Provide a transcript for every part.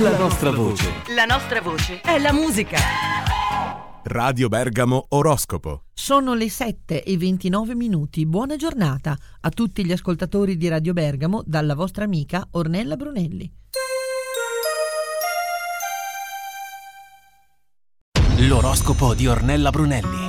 La nostra voce. La nostra voce è la musica. Radio Bergamo Oroscopo. Sono le 7:29. Buona giornata a tutti gli ascoltatori di Radio Bergamo dalla vostra amica Ornella Brunelli. L'oroscopo di Ornella Brunelli.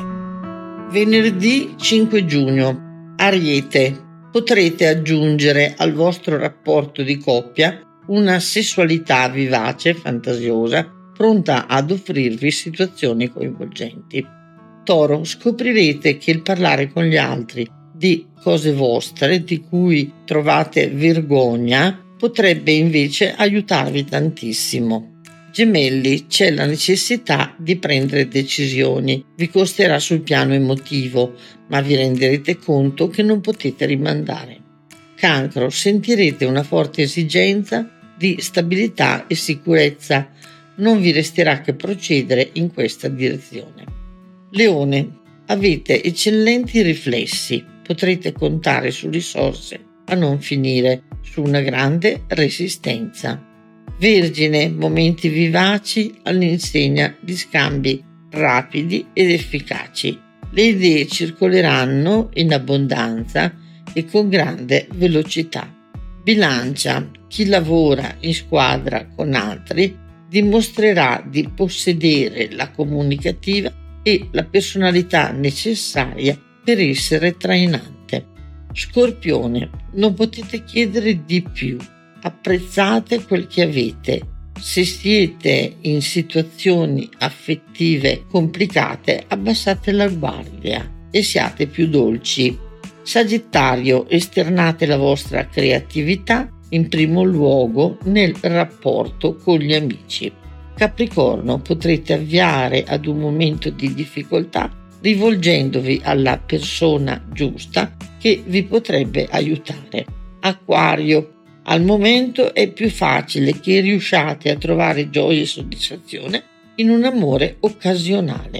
Venerdì 5 giugno. Ariete. Potrete aggiungere al vostro rapporto di coppia una sessualità vivace, fantasiosa, pronta ad offrirvi situazioni coinvolgenti. Toro. Scoprirete che il parlare con gli altri di cose vostre di cui trovate vergogna potrebbe invece aiutarvi tantissimo. Gemelli, c'è la necessità di prendere decisioni. Vi costerà sul piano emotivo, ma vi renderete conto che non potete rimandare. Cancro, sentirete una forte esigenza di stabilità e sicurezza. Non vi resterà che procedere in questa direzione. Leone, avete eccellenti riflessi. Potrete contare su risorse a non finire, su una grande resistenza. Vergine, momenti vivaci all'insegna di scambi rapidi ed efficaci. Le idee circoleranno in abbondanza e con grande velocità. Bilancia, chi lavora in squadra con altri dimostrerà di possedere la comunicativa e la personalità necessaria per essere trainante. Scorpione, non potete chiedere di più. Apprezzate quel che avete. Se siete in situazioni affettive complicate, abbassate la guardia e siate più dolci. Sagittario, esternate la vostra creatività in primo luogo nel rapporto con gli amici. Capricorno, potrete avviare ad un momento di difficoltà rivolgendovi alla persona giusta che vi potrebbe aiutare. Acquario, al momento è più facile che riusciate a trovare gioia e soddisfazione in un amore occasionale.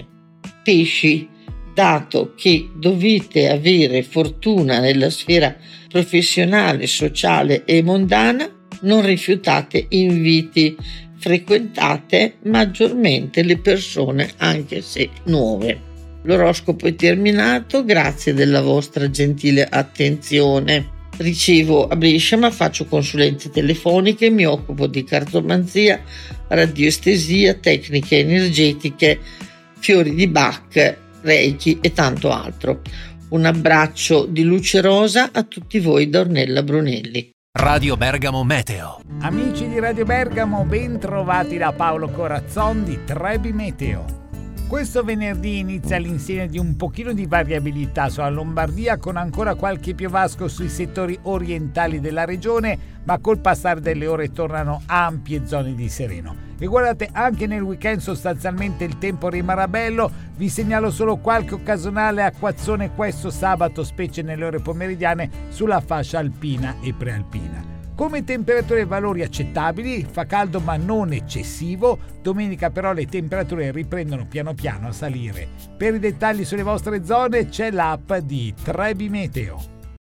Pesci, dato che dovete avere fortuna nella sfera professionale, sociale e mondana, non rifiutate inviti, frequentate maggiormente le persone anche se nuove. L'oroscopo è terminato, grazie della vostra gentile attenzione. Ricevo a Brescia, ma faccio consulenze telefoniche, mi occupo di cartomanzia, radioestesia, tecniche energetiche, fiori di Bach, Reiki e tanto altro. Un abbraccio di luce rosa a tutti voi da Ornella Brunelli. Radio Bergamo Meteo. Amici di Radio Bergamo, ben trovati da Paolo Corazzon di Trebi Meteo. Questo venerdì inizia l'insegna di un pochino di variabilità sulla Lombardia, con ancora qualche piovasco sui settori orientali della regione, ma col passare delle ore tornano ampie zone di sereno. E guardate, anche nel weekend sostanzialmente il tempo rimarrà bello. Vi segnalo solo qualche occasionale acquazzone questo sabato, specie nelle ore pomeridiane, sulla fascia alpina e prealpina. Come temperature e valori accettabili, fa caldo ma non eccessivo. Domenica però le temperature riprendono piano piano a salire. Per i dettagli sulle vostre zone c'è l'app di Trebi Meteo.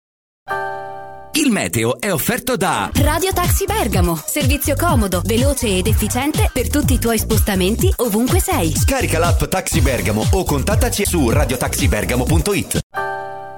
Il meteo è offerto da Radio Taxi Bergamo. Servizio comodo, veloce ed efficiente per tutti i tuoi spostamenti ovunque sei. Scarica l'app Taxi Bergamo o contattaci su radiotaxibergamo.it.